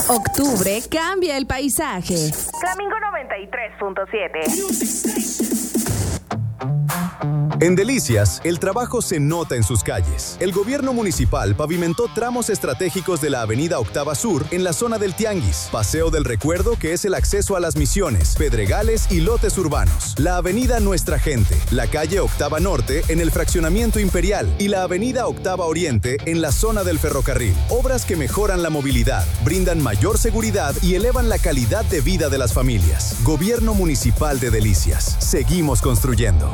Octubre cambia el paisaje. Flamingo 93.7. En Delicias, el trabajo se nota en sus calles. El gobierno municipal pavimentó tramos estratégicos de la avenida Octava Sur en la zona del Tianguis, Paseo del Recuerdo, que es el acceso a Las Misiones, Pedregales y lotes urbanos, la avenida Nuestra Gente, la calle Octava Norte en el fraccionamiento Imperial y la avenida Octava Oriente en la zona del ferrocarril. Obras que mejoran la movilidad, brindan mayor seguridad y elevan la calidad de vida de las familias. Gobierno Municipal de Delicias. Seguimos construyendo.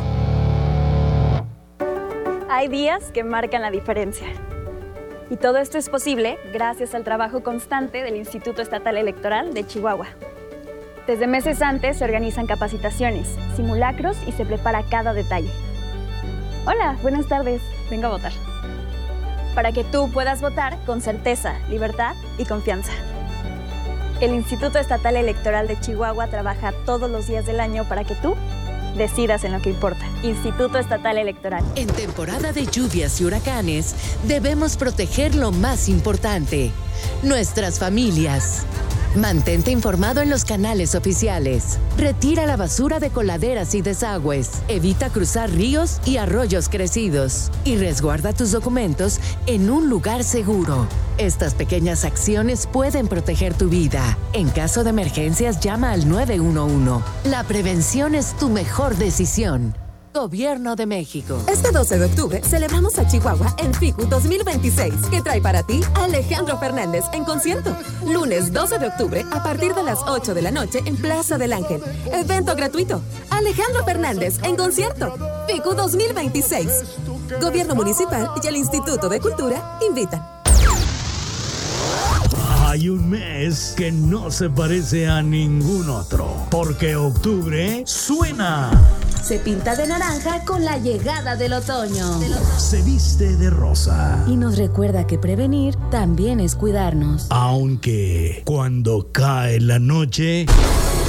Hay días que marcan la diferencia. Y todo esto es posible gracias al trabajo constante del Instituto Estatal Electoral de Chihuahua. Desde meses antes se organizan capacitaciones, simulacros y se prepara cada detalle. Hola, buenas tardes. Vengo a votar. Para que tú puedas votar con certeza, libertad y confianza. El Instituto Estatal Electoral de Chihuahua trabaja todos los días del año para que tú decidas en lo que importa. Instituto Estatal Electoral. En temporada de lluvias y huracanes, debemos proteger lo más importante: nuestras familias. Mantente informado en los canales oficiales. Retira la basura de coladeras y desagües. Evita cruzar ríos y arroyos crecidos. Y resguarda tus documentos en un lugar seguro. Estas pequeñas acciones pueden proteger tu vida. En caso de emergencias, llama al 911. La prevención es tu mejor decisión. Gobierno de México. Este 12 de octubre celebramos a Chihuahua en FICU 2026, que trae para ti a Alejandro Fernández en concierto. Lunes 12 de octubre a partir de las 8 de la noche en Plaza del Ángel. Evento gratuito. Alejandro Fernández en concierto. FICU 2026. Gobierno Municipal y el Instituto de Cultura invitan. Hay un mes que no se parece a ningún otro, porque octubre suena. Se pinta de naranja con la llegada del otoño. Se viste de rosa. Y nos recuerda que prevenir también es cuidarnos. Aunque cuando cae la noche,